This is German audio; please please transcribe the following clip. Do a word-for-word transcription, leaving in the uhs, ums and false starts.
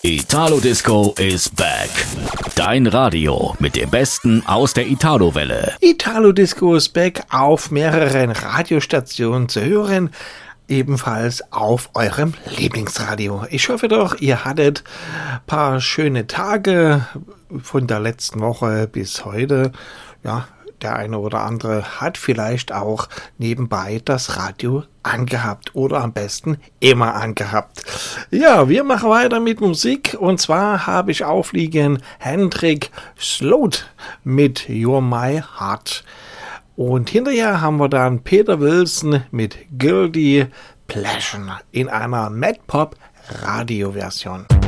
Italo Disco is back. Dein Radio mit dem Besten aus der Italo-Welle. Italo Disco is back auf mehreren Radiostationen zu hören. Ebenfalls auf eurem Lieblingsradio. Ich hoffe doch, ihr hattet ein paar schöne Tage von der letzten Woche bis heute. Ja, der eine oder andere hat vielleicht auch nebenbei das Radio angehabt oder am besten immer angehabt. Ja, wir machen weiter mit Musik und zwar habe ich aufliegen Hendrik Slot mit You're My Heart. Und hinterher haben wir dann Peter Wilson mit Guilty Pleasure in einer Mad Pop Radio Version.